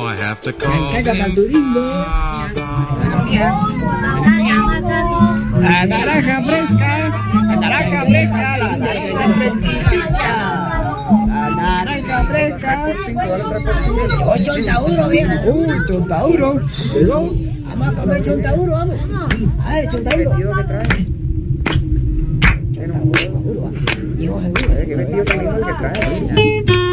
Now I have to call Caga him Malduringo. La naranja fresca, la naranja fresca, la naranja fresca. La naranja fresca. Llegó Chontaduro, viejo. Chontaduro. Llegó. Vamos a comer Chontaduro, vamos. A ver, Chontaduro. Llegó seguro. ¿Qué vestido tan lindo que trae?